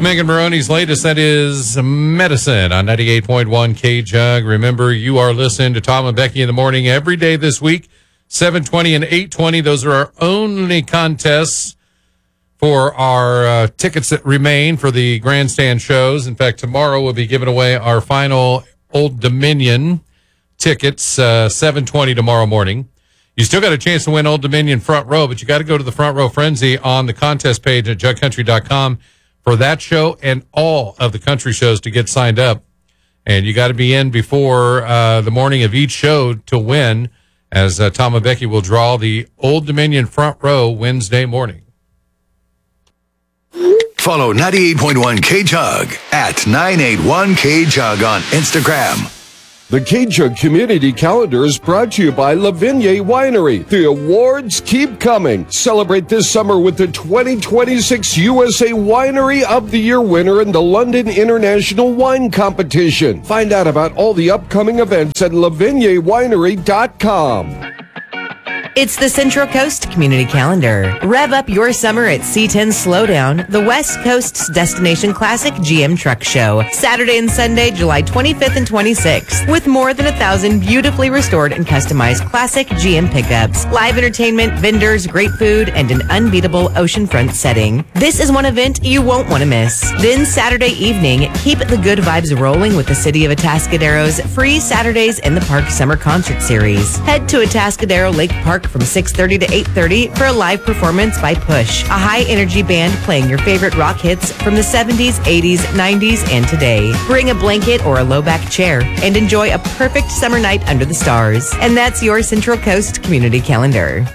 Megan Maroney's latest, that is Medicine on 98.1 K-Jug. Remember, you are listening to Tom and Becky in the morning every day this week, 7:20 and 8:20. Those are our only contests for our tickets that remain for the grandstand shows. In fact, tomorrow we'll be giving away our final Old Dominion tickets, 7:20 tomorrow morning. You still got a chance to win Old Dominion front row, but you got to go to the Front Row Frenzy on the contest page at jugcountry.com for that show and all of the country shows to get signed up. And you got to be in before the morning of each show to win, as Tom and Becky will draw the Old Dominion front row Wednesday morning. Follow 98.1 K-Jug at 981K-Jug on Instagram. The K-Jug Community Calendar is brought to you by La Vigne Winery. The awards keep coming. Celebrate this summer with the 2026 USA Winery of the Year winner in the London International Wine Competition. Find out about all the upcoming events at lavignewinery.com. It's the Central Coast Community Calendar. Rev up your summer at C10 Slowdown, the West Coast's destination classic GM truck show. Saturday and Sunday, July 25th and 26th, with more than 1,000 beautifully restored and customized classic GM pickups, live entertainment, vendors, great food, and an unbeatable oceanfront setting. This is one event you won't want to miss. Then Saturday evening, keep the good vibes rolling with the City of Atascadero's free Saturdays in the Park Summer Concert Series. Head to Atascadero Lake Park from 6:30 to 8:30 for a live performance by Push, a high-energy band playing your favorite rock hits from the 70s, 80s, 90s, and today. Bring a blanket or a low-back chair and enjoy a perfect summer night under the stars. And that's your Central Coast Community Calendar.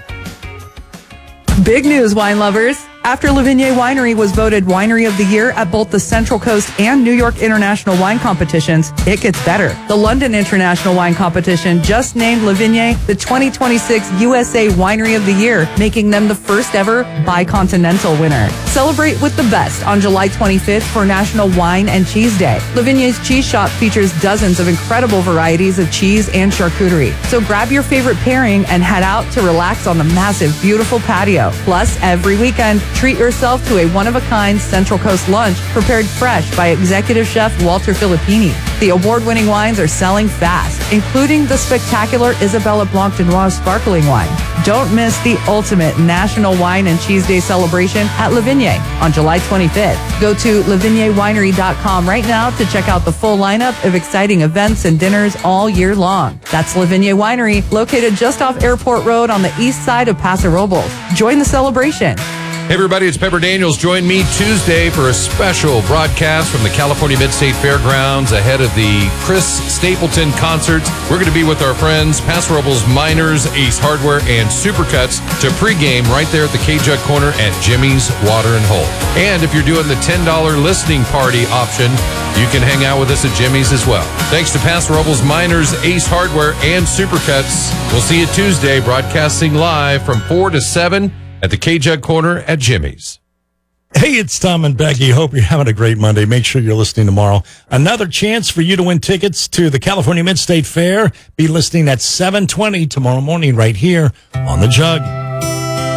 Big news, wine lovers. After La Vigne Winery was voted Winery of the Year at both the Central Coast and New York International Wine Competitions, it gets better. The London International Wine Competition just named La Vigne the 2026 USA Winery of the Year, making them the first ever bicontinental winner. Celebrate with the best on July 25th for National Wine and Cheese Day. La Vigne's cheese shop features dozens of incredible varieties of cheese and charcuterie. So grab your favorite pairing and head out to relax on the massive, beautiful patio. Plus, every weekend, treat yourself to a one-of-a-kind Central Coast lunch prepared fresh by executive chef Walter Filippini. The award-winning wines are selling fast, including the spectacular Isabella Blanc de Noir sparkling wine. Don't miss the ultimate National Wine and Cheese Day celebration at La Vigne on July 25th. Go to lavignewinery.com right now to check out the full lineup of exciting events and dinners all year long. That's La Vigne Winery, located just off Airport Road on the east side of Paso Robles. Join the celebration. Hey everybody, it's Pepper Daniels. Join me Tuesday for a special broadcast from the California Mid-State Fairgrounds ahead of the Chris Stapleton concert. We're going to be with our friends Paso Robles Miners, Ace Hardware, and Supercuts to pregame right there at the K-Jug Corner at Jimmy's Water and Hole. And if you're doing the $10 listening party option, you can hang out with us at Jimmy's as well. Thanks to Paso Robles Miners, Ace Hardware, and Supercuts. We'll see you Tuesday, broadcasting live from 4 to 7 at the K-Jug Corner at Jimmy's. Hey, it's Tom and Becky. Hope you're having a great Monday. Make sure you're listening tomorrow. Another chance for you to win tickets to the California Mid-State Fair. Be listening at 7:20 tomorrow morning right here on The Jug.